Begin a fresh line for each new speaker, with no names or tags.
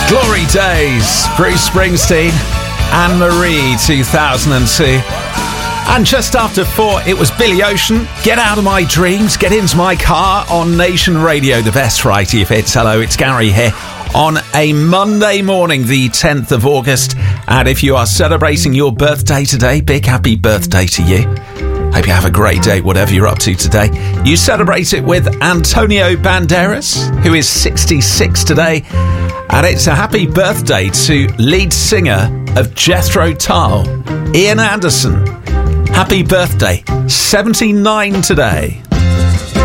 Glory Days, Bruce Springsteen, Anne-Marie 2002. And just after 4, it was Billy Ocean, Get Out of My Dreams, Get Into My Car on Nation Radio, the best variety of hits. Hello, it's Gary here on a Monday morning, the 10th of August. And if you are celebrating your birthday today, big happy birthday to you. Hope you have a great day, whatever you're up to today. You celebrate it with Antonio Banderas, who is 66 today. And it's a happy birthday to lead singer of Jethro Tull, Ian Anderson. Happy birthday, 79 today.